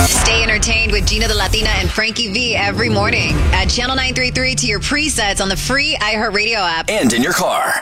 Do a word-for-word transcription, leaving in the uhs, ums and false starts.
Stay entertained with Gina the Latina and Frankie V every morning. Add Channel nine three three to your presets on the free iHeartRadio app. And in your car.